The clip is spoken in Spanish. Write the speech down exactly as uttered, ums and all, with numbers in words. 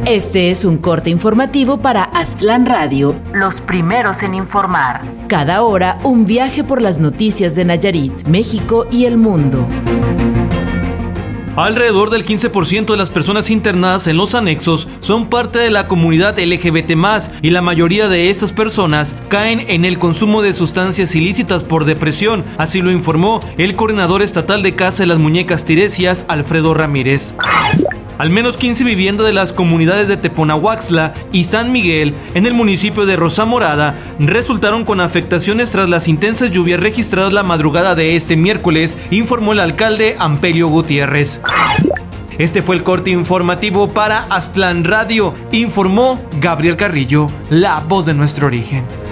Este es un corte informativo para Aztlán Radio, los primeros en informar. Cada hora, un viaje por las noticias de Nayarit, México y el mundo. Alrededor del quince por ciento de las personas internadas en los anexos son parte de la comunidad L G B T más, y la mayoría de estas personas caen en el consumo de sustancias ilícitas por depresión, así lo informó el coordinador estatal de Casa de las Muñecas Tiresias, Alfredo Ramírez. Al menos quince viviendas de las comunidades de Teponahuaxtla y San Miguel, en el municipio de Rosa Morada, resultaron con afectaciones tras las intensas lluvias registradas la madrugada de este miércoles, informó el alcalde Ampelio Gutiérrez. Este fue el corte informativo para Aztlán Radio, informó Gabriel Carrillo, la voz de nuestro origen.